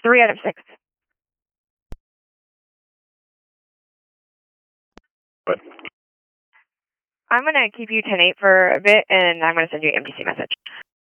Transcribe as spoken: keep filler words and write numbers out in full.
three out of six. What? I'm going to keep you ten eight for a bit, and I'm going to send you an M D C message.